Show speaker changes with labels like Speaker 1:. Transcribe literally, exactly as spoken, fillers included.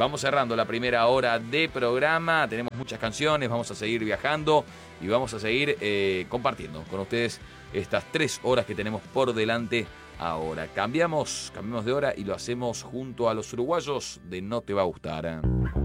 Speaker 1: vamos cerrando la primera hora de programa. Tenemos muchas canciones, vamos a seguir viajando y vamos a seguir eh, compartiendo con ustedes estas tres horas que tenemos por delante ahora. Cambiamos, cambiamos de hora y lo hacemos junto a los uruguayos de No Te Va a Gustar.